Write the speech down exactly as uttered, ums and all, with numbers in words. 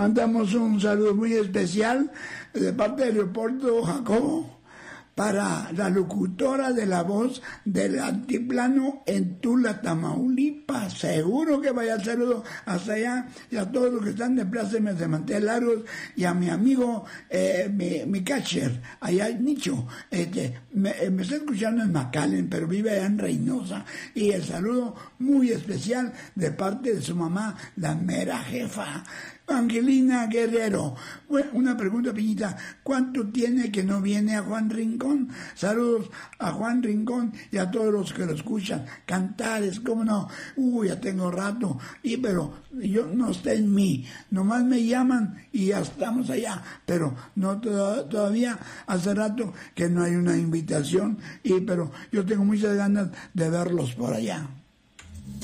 Mandamos un saludo muy especial de parte de Leopoldo Jacobo para la locutora de La Voz del Altiplano en Tula, Tamaulipas. Seguro que vaya el saludo hasta allá, y a todos los que están de plácemes de mantener largos, y a mi amigo, eh, mi, mi catcher, allá en Nicho, este, me, me está escuchando en McAllen, pero vive allá en Reynosa, y el saludo muy especial de parte de su mamá, la mera jefa, Angelina Guerrero. Bueno, una pregunta, Piñita, ¿cuánto tiene que no viene a Juan Rincón? Saludos a Juan Rincón y a todos los que lo escuchan. Cantares, ¿cómo no? Uy, ya tengo rato, y pero yo no está en mí, nomás me llaman y ya estamos allá, pero no to- todavía hace rato que no hay una invitación, y pero yo tengo muchas ganas de verlos por allá.